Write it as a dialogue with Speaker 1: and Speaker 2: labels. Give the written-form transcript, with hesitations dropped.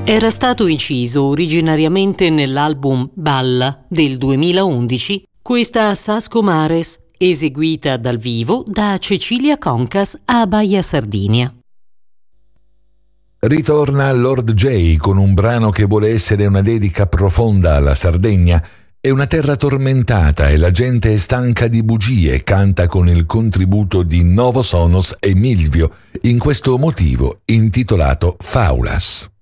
Speaker 1: Era stato inciso originariamente nell'album Balla del 2011 questa Sasco Mares, eseguita dal vivo da Cecilia Concas a Baia Sardinia.
Speaker 2: Ritorna Lord J con un brano che vuole essere una dedica profonda alla Sardegna. È una terra tormentata e la gente è stanca di bugie, canta con il contributo di Novo Sonos e Milvio in questo motivo intitolato Faulas.